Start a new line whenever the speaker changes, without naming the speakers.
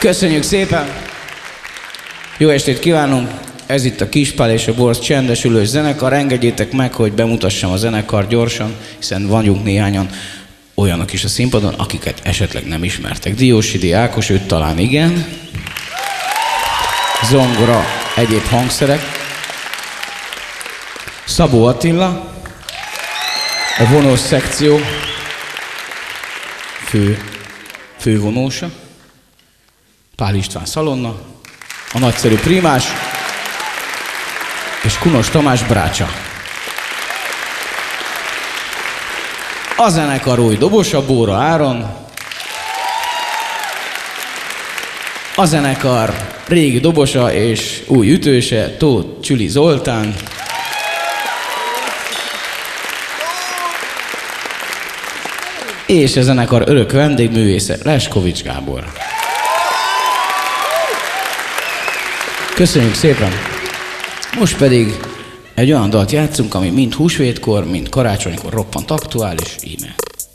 Köszönjük szépen! Jó estét kívánunk! Ez itt a Kispál és a Borz csendesülős zenekar. Engedjétek meg, hogy bemutassam a zenekar gyorsan, hiszen vagyunk néhányan olyanok is a színpadon, akiket esetleg nem ismertek. Diósidi Ákos, őt talán igen. Zongora, egyéb hangszerek. Szabó Attila, a vonós szekció fővonósa. Pál István szalonna, a nagyszerű primás, és Kunos Tamás brácsa. A zenekar új dobosa, Bóra Áron. A zenekar régi dobosa és új ütőse, Tóth Csüli Zoltán. És a zenekar örök vendégművésze, Leskovics Gábor. Köszönjük szépen! Most pedig egy olyan dalt játszunk, ami mind húsvétkor, mind karácsonykor roppant aktuális, íme.